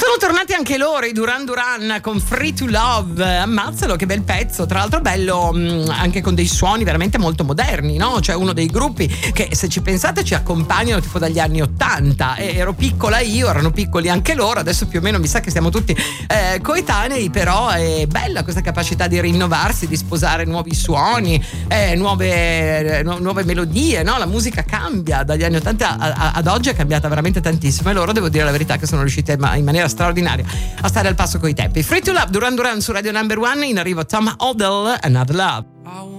Sono tornati anche loro, i Duran Duran, con Free to Love. Ammazzalo, che bel pezzo, tra l'altro bello, anche con dei suoni veramente molto moderni, no? Cioè uno dei gruppi che, se ci pensate, ci accompagnano tipo dagli anni 80. Ero piccola io, erano piccoli anche loro, adesso più o meno mi sa che siamo tutti coetanei, però è bella questa capacità di rinnovarsi, di sposare nuovi suoni, nuove melodie, no? La musica cambia dagli anni 80 ad oggi, è cambiata veramente tantissimo, e loro, devo dire la verità, che sono riusciti in maniera straordinaria a stare al passo coi tempi. Free to Love, Duran Duran su Radio Number One. In arrivo Tom Odell, Another Love.